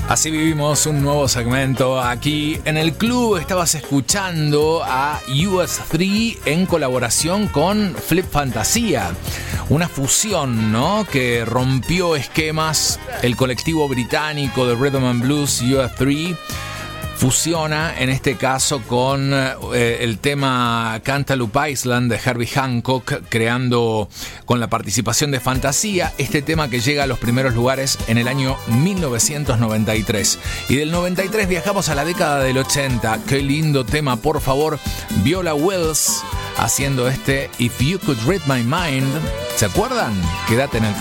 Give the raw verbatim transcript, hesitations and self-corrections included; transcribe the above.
Así vivimos un nuevo segmento aquí en el club. Estabas escuchando a U S tres en colaboración con Flip Fantasía. Una fusión, ¿no? Que rompió esquemas. El colectivo británico de Rhythm and Blues U S tres fusiona en este caso con eh, el tema Cantaloupe Island de Herbie Hancock, creando con la participación de Fantasía este tema que llega a los primeros lugares en el año mil novecientos noventa y tres. Y del noventa y tres viajamos a la década del ochenta. Qué lindo tema, por favor. Viola Wills haciendo este If You Could Read My Mind. ¿Se acuerdan? Quédate en el